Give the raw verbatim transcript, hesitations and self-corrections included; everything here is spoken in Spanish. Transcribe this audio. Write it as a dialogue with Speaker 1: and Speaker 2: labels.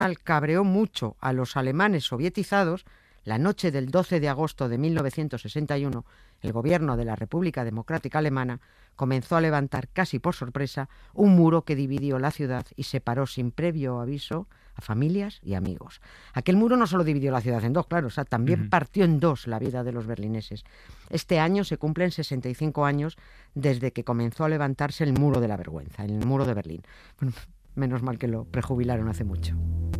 Speaker 1: cabreó mucho a los alemanes sovietizados. La noche del doce de agosto de mil novecientos sesenta y uno, el gobierno de la República Democrática Alemana comenzó a levantar casi por sorpresa un muro que dividió la ciudad y separó sin previo aviso a familias y amigos. Aquel muro no solo dividió la ciudad en dos, claro, o sea, también uh-huh. partió en dos la vida de los berlineses. Este año se cumplen sesenta y cinco años desde que comenzó a levantarse el muro de la vergüenza, el muro de Berlín. Bueno, menos mal que lo prejubilaron hace mucho.